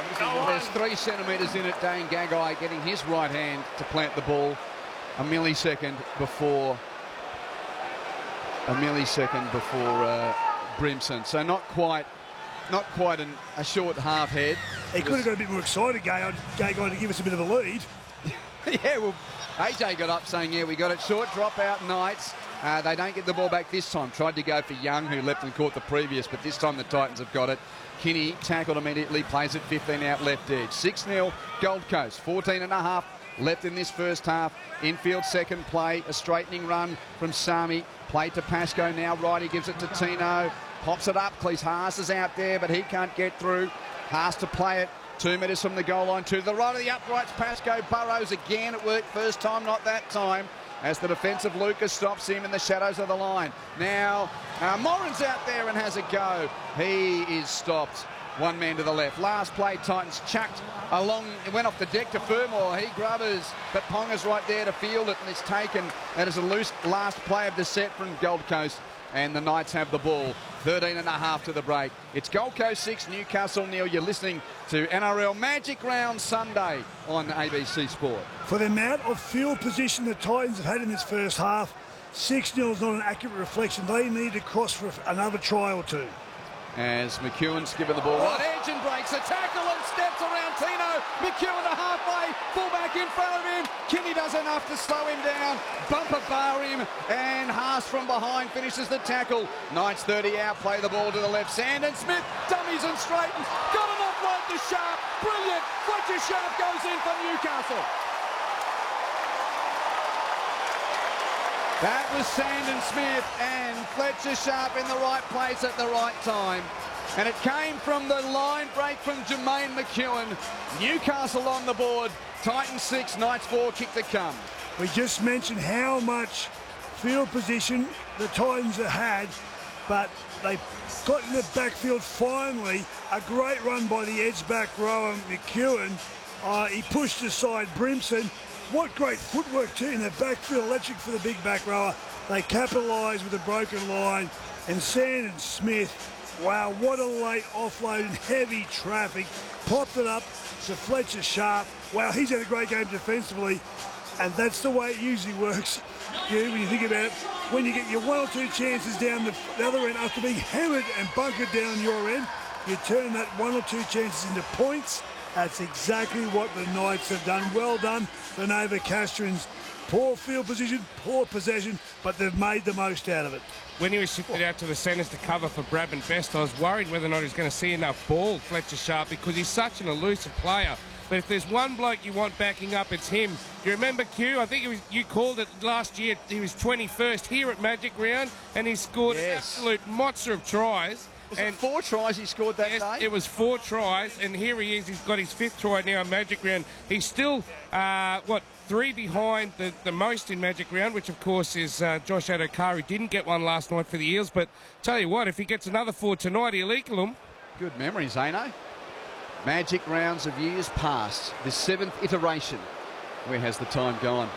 There's 3 centimetres in it. Dane Gagai getting his right hand to plant the ball a millisecond before Brimson. So not quite a short half head. He could have got a bit more excited, Gagai, to give us a bit of a lead. Yeah, well, AJ got up saying, yeah, we got it short, drop out Knights. They don't get the ball back this time. Tried to go for Young, who left and caught the previous, but this time the Titans have got it. Kinney tackled immediately, plays it 15 out left edge. 6-0 Gold Coast, 14.5 left in this first half. Infield second play, a straightening run from Sami. Play to Pascoe now, right, he gives it to Tino. Pops it up, Cleese Haas is out there, but he can't get through. Haas to play it. 2 metres from the goal line to the right of the uprights. Pascoe burrows again. It worked first time, not that time, as the defensive Lucas stops him in the shadows of the line. Now, Moran's out there and has a go. He is stopped. One man to the left. Last play, Titans chucked along. It went off the deck to Fermor. He grubbers, but Ponga's right there to field it, and it's taken. That is a loose last play of the set from Gold Coast, and the Knights have the ball. 13.5 to the break. It's Gold Coast 6, Newcastle 0. You're listening to NRL Magic Round Sunday on ABC Sport. For the amount of field position the Titans have had in this first half, 6-0 is not an accurate reflection. They need to cross for another try or two. As McEwen's given the ball right edge and breaks a tackle and steps around Tino. McEwen to halfway, fullback in front of him. Kinney does enough to slow him down. Bumper bar him, and Haas from behind finishes the tackle. Knights 30 out, play the ball to the left. Sandon Smith dummies and straightens. Got an offload to Sharp. Brilliant. Fletcher Sharp goes in for Newcastle. That was Sandon Smith and Fletcher Sharp in the right place at the right time. And it came from the line break from Jermaine McEwen. Newcastle on the board. Titans 6, Knights 4, kick to come. We just mentioned how much field position the Titans have had, but they got in the backfield finally. A great run by the edge back rower, McEwen. He pushed aside Brimson. What great footwork too in the backfield, electric for the big back rower. They capitalise with a broken line. And Sandon Smith, wow, what a late offload in heavy traffic. Popped it up to Fletcher Sharp. Wow, he's had a great game defensively. And that's the way it usually works, when you think about it. When you get your 1 or 2 chances down the other end after being hammered and bunkered down your end, you turn that 1 or 2 chances into points. That's exactly what the Knights have done. Well done, the Nova Castrans. Poor field position, poor possession, but they've made the most out of it. When he was shifted out to the centres to cover for Bradman Best, I was worried whether or not he was going to see enough ball, Fletcher Sharp, because he's such an elusive player. But if there's one bloke you want backing up, it's him. You remember, Q? I think it was, you called it last year. He was 21st here at Magic Round, and he scored an absolute monster of tries. Was it 4 tries he scored that day? It was 4 tries, and here he is. He's got his 5th try now in Magic Round. He's still, 3 behind the most in Magic Round, which, of course, is Josh Adokar, who didn't get one last night for the Eels. But tell you what, if he gets another 4 tonight, he'll equal them. Good memory, Zano. Magic Rounds of years past. This 7th iteration. Where has the time gone?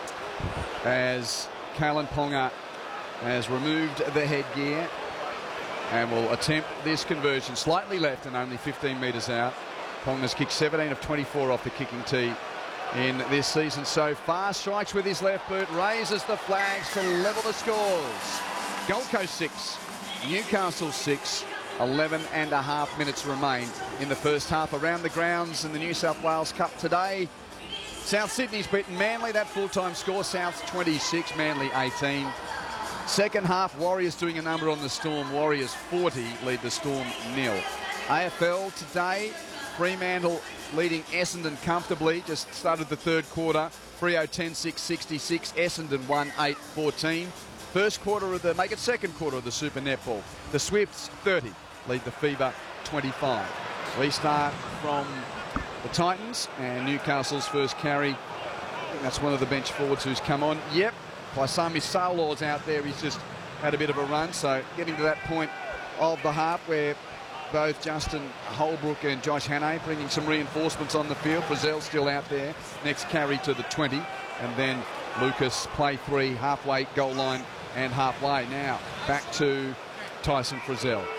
As Kalyn Ponga has removed the headgear and will attempt this conversion. Slightly left and only 15 metres out. Ponga's kicked 17 of 24 off the kicking tee in this season so far. Strikes with his left boot, raises the flags to level the scores. Gold Coast 6, Newcastle 6. 11.5 minutes remain in the first half. Around the grounds in the New South Wales Cup today, South Sydney's beaten Manly. That full-time score, South's 26, Manly 18. Second half, Warriors doing a number on the Storm. Warriors 40 lead the Storm 0. AFL today, Fremantle leading Essendon comfortably. Just started the third quarter. Freo 10-6-66. Essendon 1-8-14. First quarter of the, make it second quarter of the Super Netball. The Swifts 30 lead the Fever 25. Restart from the Titans and Newcastle's first carry. I think that's one of the bench forwards who's come on. Yep, Paisami Saulaw's out there. He's just had a bit of a run. So getting to that point of the half where both Justin Holbrook and Josh Hannay bringing some reinforcements on the field. Frizzell still out there. Next carry to the 20. And then Lucas play 3, halfway, goal line and halfway. Now back to Tyson Frizzell.